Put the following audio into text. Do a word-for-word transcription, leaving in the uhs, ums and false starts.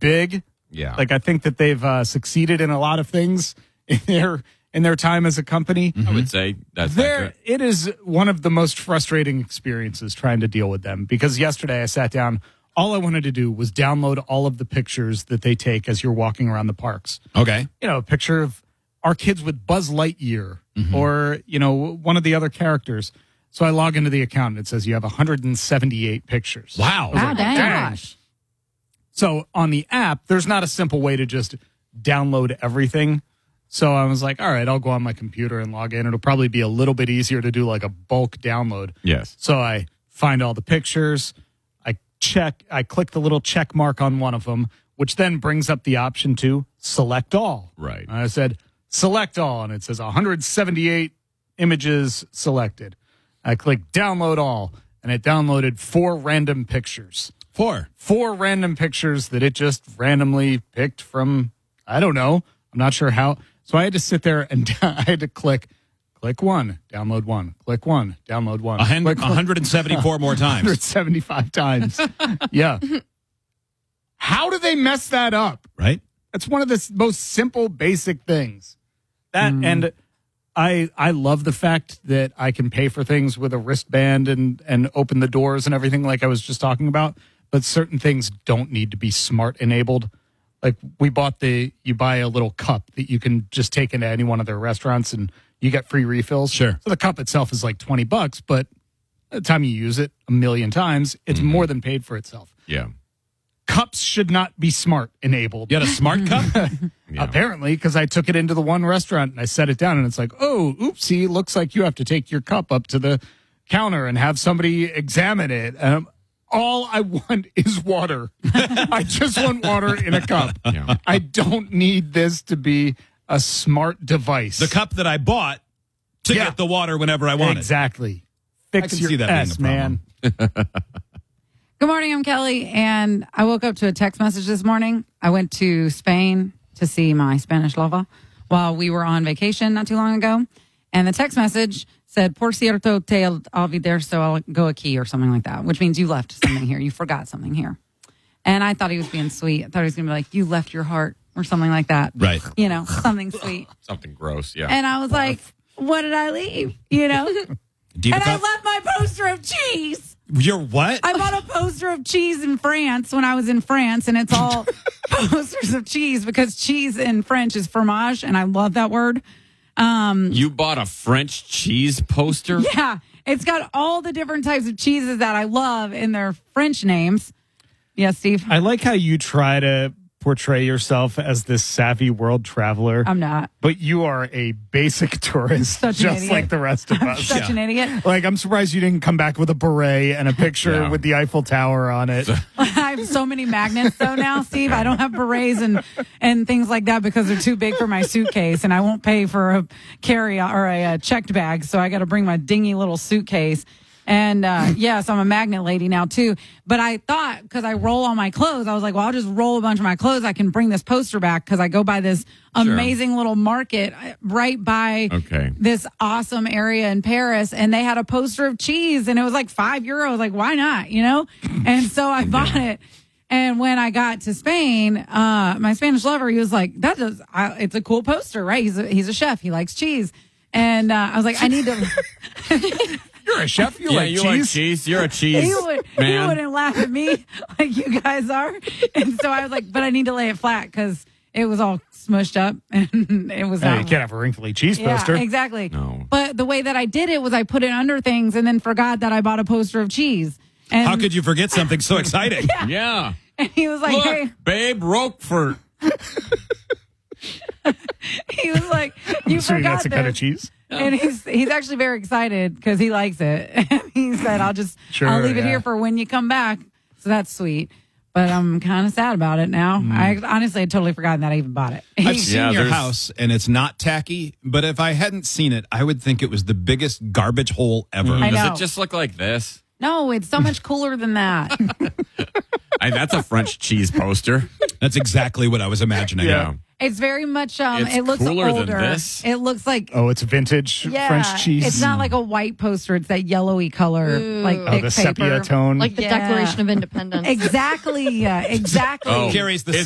big. Yeah. Like, I think that they've uh, succeeded in a lot of things in their in their time as a company. Mm-hmm. I would say that's There, accurate. it is one of the most frustrating experiences trying to deal with them, because yesterday I sat down. All I wanted to do was download all of the pictures that they take as you're walking around the parks. Okay. You know, a picture of our kids with Buzz Lightyear mm-hmm. or, you know, one of the other characters. So I log into the account and it says you have one hundred seventy-eight pictures. Wow. Wow, like, dang. dang. Gosh. So on the app, there's not a simple way to just download everything. So I was like, all right, I'll go on my computer and log in. It'll probably be a little bit easier to do like a bulk download. Yes. So I find all the pictures. I check, I click the little check mark on one of them, which then brings up the option to select all. Right. And I said, select all. And it says one hundred seventy-eight images selected. I click download all. And it downloaded four random pictures. Four. Four random pictures that it just randomly picked from, I don't know. I'm not sure how. So I had to sit there and I had to click, click one, download one, click one, download one. A hun- click one hundred seventy-four more one hundred times. seventy-five times. Yeah. How do they mess that up? Right? That's one of the s- most simple, basic things. That and I I love the fact that I can pay for things with a wristband and and open the doors and everything like I was just talking about. But certain things don't need to be smart enabled. Like we bought the you buy a little cup that you can just take into any one of their restaurants and you get free refills. Sure. So the cup itself is like twenty bucks, but by the time you use it a million times, it's more than paid for itself. Yeah. Cups should not be smart enabled. You had a smart cup? Yeah. Apparently, because I took it into the one restaurant and I set it down and it's like, oh, oopsie, looks like you have to take your cup up to the counter and have somebody examine it. Um, all I want is water. I just want water in a cup. Yeah. I don't need this to be a smart device. The cup that I bought to Yeah. get the water whenever I want it. Exactly. Fix I can your see that being S, a problem. man. Good morning, I'm Kelly, and I woke up to a text message this morning. I went to Spain to see my Spanish lover while we were on vacation not too long ago, and the text message said, por cierto, te olvidé, so I'll go aquí, or something like that, which means you left something here. You forgot something here. And I thought he was being sweet. I thought he was going to be like, you left your heart, or something like that. Right. You know, something sweet. Something gross. Yeah. And I was like, what did I leave? You know? Do you And I have a cup? left my poster of cheese. You're what? I bought a poster of cheese in France when I was in France, and it's all posters of cheese because cheese in French is fromage, and I love that word. Um, You bought a French cheese poster? yeah, it's got all the different types of cheeses that I love in their French names. Yes, Steve? I like how you try to portray yourself as this savvy world traveler. I'm not. But you are a basic tourist, Such an just idiot. like the rest of us. Such an idiot. Like, I'm surprised you didn't come back with a beret and a picture Yeah. with the Eiffel Tower on it. I have so many magnets though now, Steve. I don't have berets and and things like that because they're too big for my suitcase, and I won't pay for a carry or a, a checked bag, so I got to bring my dingy little suitcase. And uh, yes, I'm a magnet lady now too. But I thought because I roll all my clothes, I was like, well, I'll just roll a bunch of my clothes. I can bring this poster back because I go by this amazing little market right by Okay. this awesome area in Paris, and they had a poster of cheese, and it was like five euros. Like, why not? You know? And so I bought it. And when I got to Spain, uh, my Spanish lover, he was like, "That does, I, it's a cool poster, right? He's a, he's a chef. He likes cheese." And uh, I was like, "I need to." You're a chef. You yeah, like you cheese. like cheese. You're a cheese He, would, he man. wouldn't laugh at me like you guys are. And so I was like, but I need to lay it flat because it was all smushed up and it was Hey, not. you can't have a wrinkly cheese yeah, poster. exactly. No. But the way that I did it was I put it under things and then forgot that I bought a poster of cheese. And, How could you forget something so exciting? Yeah. and he was like, Look, hey, babe, Roquefort. he was like, you So forgot that's a this. kind of cheese. And he's he's actually very excited because he likes it. And he said, "I'll just Sure, I'll leave it yeah. here for when you come back." So that's sweet. But I'm kind of sad about it now. Mm. I honestly had totally forgotten that I even bought it. I've He- seen Yeah, your there's- house, and it's not tacky, but if I hadn't seen it, I would think it was the biggest garbage hole ever. I Does know. it just look like this? no, it's so much cooler than that. I, that's a French cheese poster. That's exactly what I was imagining. Yeah. It's very much. Um, It's it looks cooler than older. this. It looks like. Oh, it's vintage Yeah, French cheese. It's not like a white poster. It's that yellowy color, like oh, thick the sepia paper. tone. Like the Yeah. Declaration of Independence. Exactly. Yeah, exactly. Oh. Carries the